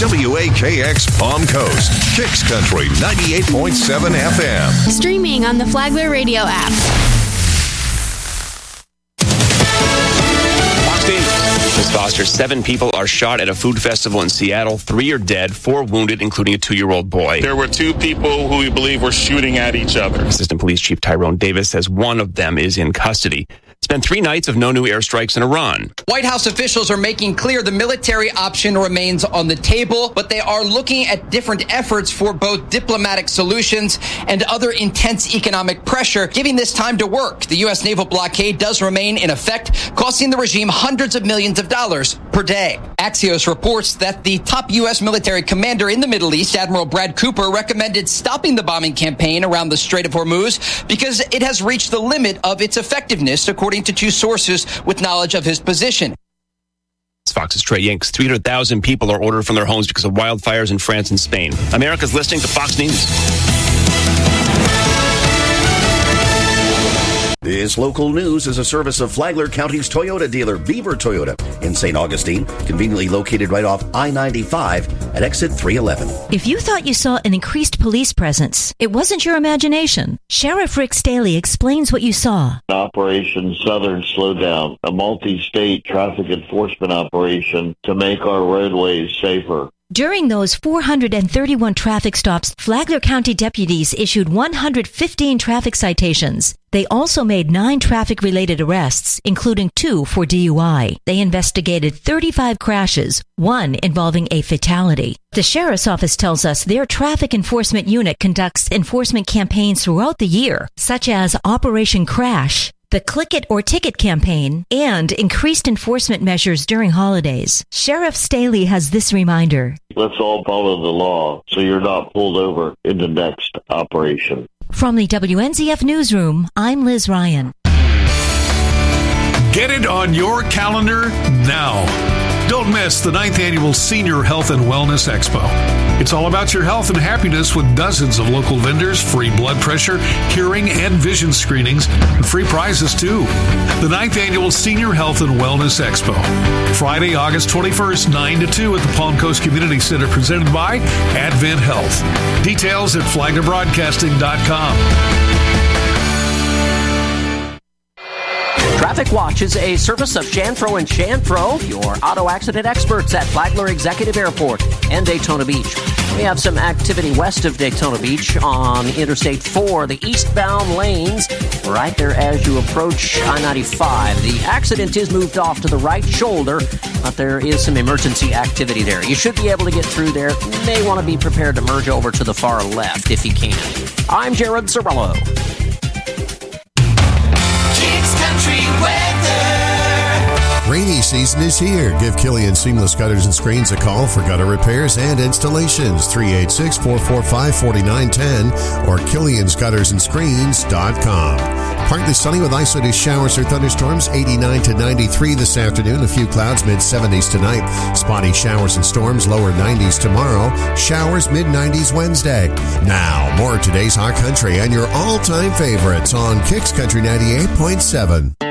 WAKX Palm Coast, Kicks Country 98.7 FM. Streaming on the Flagler Radio app. Fox News. Ms. Foster, 7 people are shot at a food festival in Seattle. 3 are dead, 4 wounded, including a 2-year-old boy. There were 2 people who we believe were shooting at each other. Assistant Police Chief Tyrone Davis says one of them is in custody. It's been 3 nights of no new airstrikes in Iran. White House officials are making clear the military option remains on the table, but they are looking at different efforts for both diplomatic solutions and other intense economic pressure, giving this time to work. The U.S. naval blockade does remain in effect, costing the regime hundreds of millions of dollars per day. Axios reports that the top U.S. military commander in the Middle East, Admiral Brad Cooper, recommended stopping the bombing campaign around the Strait of Hormuz because it has reached the limit of its effectiveness, according to 2 sources with knowledge of his position. Fox's Trey Yanks. 300,000 people are ordered from their homes because of wildfires in France and Spain. America's listening to Fox News. This local news is a service of Flagler County's Toyota dealer, Beaver Toyota, in St. Augustine, conveniently located right off I-95 at exit 311. If you thought you saw an increased police presence, it wasn't your imagination. Sheriff Rick Staley explains what you saw. Operation Southern Slowdown, a multi-state traffic enforcement operation to make our roadways safer. During those 431 traffic stops, Flagler County deputies issued 115 traffic citations. They also made 9 traffic-related arrests, including 2 for DUI. They investigated 35 crashes, 1 involving a fatality. The Sheriff's Office tells us their traffic enforcement unit conducts enforcement campaigns throughout the year, such as Operation Crash, the Click It or Ticket campaign, and increased enforcement measures during holidays. Sheriff Staley has this reminder. Let's all follow the law so you're not pulled over in the next operation. From the WNZF Newsroom, I'm Liz Ryan. Get it on your calendar now. Don't miss the 9th Annual Senior Health and Wellness Expo. It's all about your health and happiness with dozens of local vendors, free blood pressure, hearing, and vision screenings, and free prizes too. The 9th Annual Senior Health and Wellness Expo. Friday, August 21st, 9 to 2 at the Palm Coast Community Center, presented by Advent Health. Details at flaglerbroadcasting.com. Traffic Watch is a service of Shanfro & Shanfro, your auto accident experts at Flagler Executive Airport and Daytona Beach. We have some activity west of Daytona Beach on Interstate 4, the eastbound lanes, right there as you approach I-95. The accident is moved off to the right shoulder, but there is some emergency activity there. You should be able to get through there. You may want to be prepared to merge over to the far left if you can. I'm Jared Sorello. Country weather. Rainy season is here. Give Killian Seamless Gutters and Screens a call for gutter repairs and installations. 386-445-4910 or KilliansGuttersandScreens.com. Partly sunny with isolated showers or thunderstorms. 89 to 93 this afternoon. A few clouds, mid-70s tonight. Spotty showers and storms, lower 90s tomorrow. Showers, mid-90s Wednesday. Now, more of today's hot country and your all-time favorites on Kicks Country 98.7.